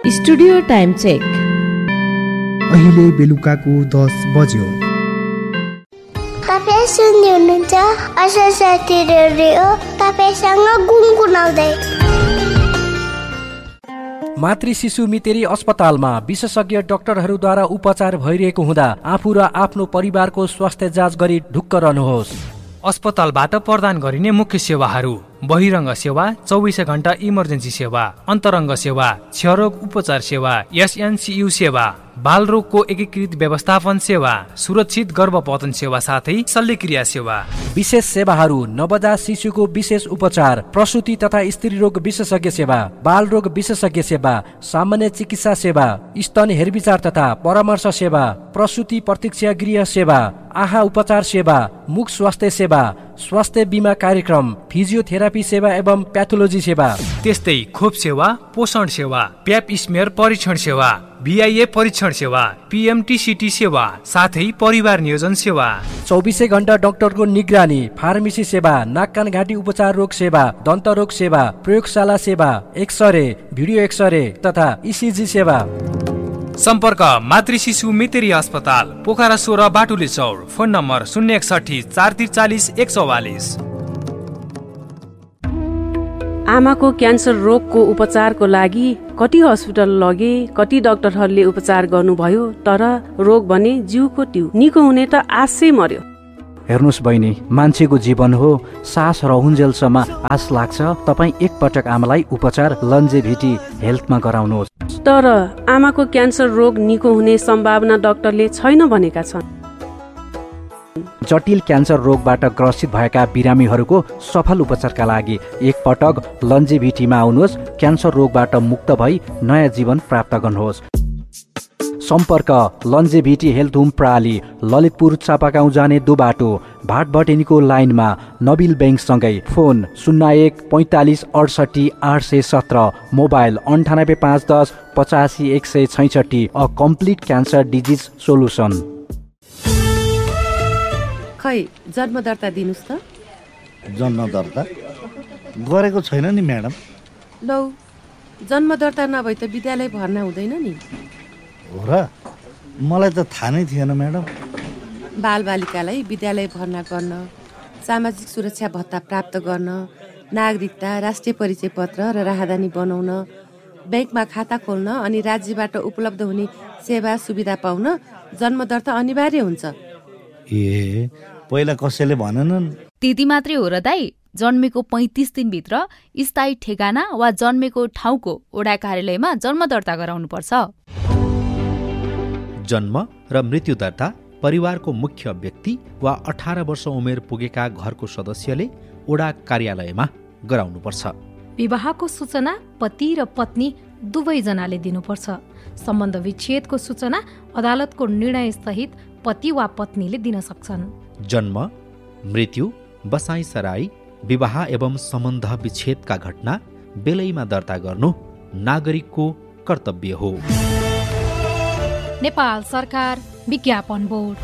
Studio time check. अहिले बेलुकाको 10 बज्यो। तपाईँ सुन्दै हुनुहुन्छ असरस्वती रेडियो, तपाईसँग गुनगुनाउँदै। मातृ शिशु मितेरी अस्पतालमा विशेषज्ञ डाक्टरहरूद्वारा उपचार भइरहेको हुँदा आफू र आफ्नो परिवारको स्वास्थ्य जाँच गरी ढुक्क रहनुहोस्। अस्पतालबाट प्रदान गरिने मुख्य सेवाहरू: बहिरङ्ग सेवा, 24 घण्टा इमर्जेन्सी सेवा, अन्तरङ्ग सेवा, क्षयरोग उपचार सेवा, एसएनसीयू सेवा, बालरोगको एकीकृत व्यवस्थापन सेवा, सुरक्षित गर्भपतन सेवा साथै शल्यक्रिया सेवा। विशेष सेवाहरू: नवजात शिशुको विशेष उपचार, प्रसुति तथा स्त्री रोग विशेषज्ञ सेवा, बाल रोग विशेषज्ञ सेवा, सामान्य चिकित्सा सेवा, स्तन हेरविचार तथा परामर्श सेवा, प्रसुति प्रतीक्षा गृह सेवा, आहा उपचार सेवा, मुख स्वास्थ्य सेवा, स्वास्थ्य बीमा कार्यक्रम, फिजियोथेरापी सेवा एवं प्याथोलोजी सेवा। त्यस्तै खोप सेवा, पोषण सेवा, प्याप स्मेयर परीक्षण सेवा, बीआईए परीक्षण सेवा, पीएमटीसीटी सेवा साथै परिवार नियोजन सेवा। 24 घण्टा डाक्टरको निगरानी, फार्मेसी सेवा, नाक कान घाँटी उपचार रोग सेवा, दन्त रोग सेवा, प्रयोगशाला सेवा, एक्सरे, भिडियो एक्सरे तथा इसिजी सेवा। सम्पर्क मातृ शिशु मितेरी अस्पताल, पोखरा 16 बाटुले चौर। Phone number 061 443 144। आमाको क्यान्सर रोगको उपचारको लागि कति अस्पताल लगे, कति डाक्टरहरूले उपचार गर्नुभयो, तर रोग भने जिउको ट्यु निको हुने त आशै मर्यो। हेर्नुहोस् बहिनी, मान्छेको जीवन हो, सास रहउन्जेलसम्म आश लाग्छ। तपाईँ एकपटक आमालाई उपचार लन्जेभिटी हेल्थमा गराउनुहोस्। तर आमाको क्यान्सर रोग निको हुने सम्भावना डाक्टरले छैन भनेका छन्। जटिल क्यान्सर रोगबाट ग्रसित भएका बिरामीहरूको सफल उपचारका लागि एकपटक लन्जेभिटीमा आउनुहोस्। क्यान्सर रोगबाट मुक्त भई नयाँ जीवन प्राप्त गर्नुहोस्। सम्पर्क लन्जेभिटी हेल्थ होम प्राली, ललितपुर चापागाउँ जाने दो बाटो, भाटभटेनीको लाइनमा Nabil ब्याङ्कसँगै। Phone 01 45 68 817, mobile 98 510 85 166। A complete cancer disease solution. खै जन्म दर्ता दिनुस् त। जन्म दर्ता गरेको छैन नि म्याडम। लौ, जन्म दर्ता नभए त विद्यालय भर्ना हुँदैन नि। हो र, मलाई त थाहा नै थिएन म्याडम। बालबालिकालाई विद्यालय भर्ना गर्न, सामाजिक सुरक्षा भत्ता प्राप्त गर्न, नागरिकता, राष्ट्रिय परिचय पत्र र राहदानी बनाउन, ब्याङ्कमा खाता खोल्न अनि राज्यबाट उपलब्ध हुने सेवा सुविधा पाउन जन्म दर्ता अनिवार्य हुन्छ। ए, पहिला कसैले भनेनन्। त्यति मात्रै हो र दाइ? जन्मेको 35 दिनभित्र स्थायी ठेगाना वा जन्मेको ठाउँको वडा कार्यालयमा जन्म दर्ता गराउनुपर्छ। जन्म र मृत्यु दर्ता परिवारको मुख्य व्यक्ति वा 18 वर्ष उमेर पुगेका घरको सदस्यले वडा कार्यालयमा गराउनुपर्छ। विवाहको सूचना पति र पत्नी दुवैजनाले दिनुपर्छ। सम्बन्ध विच्छेदको सूचना अदालतको निर्णय सहित पति वा पत्नीले दिन सक्छन्। जन्म, मृत्यु, बसाई सराई, विवाह एवं सम्बन्ध विच्छेदका घटना बेलैमा दर्ता गर्नु नागरिकको कर्तव्य हो। नेपाल सरकार विज्ञापन बोर्ड।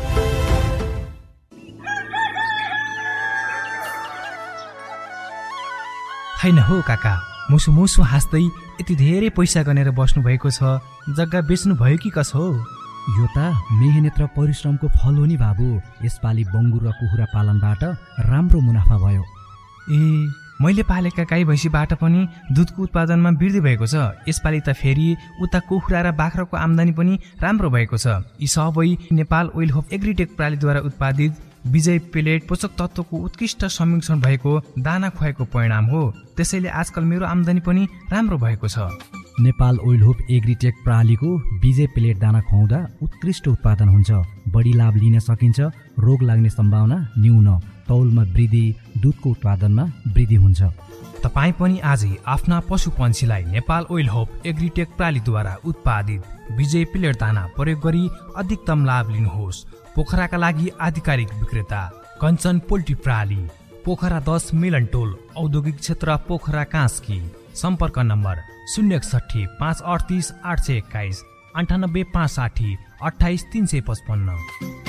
हैन हो काका, मुसु मुसु हाँस्दै यति धेरै पैसा गनेर बस्नु भएको छ, जग्गा बेच्नु भयो कि कसो हो? यो त मेहनत र परिश्रमको फल हो नि बाबु। यसपालि बङ्गुर र कुखुरा पालनबाट राम्रो मुनाफा भयो। ए, मैले पालेका गाई भैँसीबाट पनि दुधको उत्पादनमा वृद्धि भएको छ। यसपालि त फेरि उता कुखुरा र बाख्राको आम्दानी पनि राम्रो भएको छ। यी सबै नेपाल ओइल होप एग्रिटेक प्रालीद्वारा उत्पादित विजय पेलेट पोषक तत्त्वको उत्कृष्ट संमिश्रण भएको दाना खुवाएको परिणाम हो। त्यसैले आजकल मेरो आम्दानी पनि राम्रो भएको छ। नेपाल ओइल होप एग्रिटेक प्रालीको विजय पेलेट दाना खुवाउँदा उत्कृष्ट उत्पादन हुन्छ, बढी लाभ लिन सकिन्छ, रोग लाग्ने सम्भावना न्यून, तौलमा वृद्धि, दुधको उत्पादनमा वृद्धि हुन्छ। तपाईँ पनि आजै आफ्ना पशुपन्छीलाई नेपाल ओइल होप एग्रिटेक प्रालीद्वारा उत्पादित विजय पेलेट दाना प्रयोग गरी अधिकतम लाभ लिनुहोस्। पोखराका लागि आधिकारिक विक्रेता कञ्चन पोल्ट्री प्राली, पोखरा 10 मिलन टोल, औद्योगिक क्षेत्र पोखरा कास्की। सम्पर्क नम्बर 061 538 821, 98 560 28 355।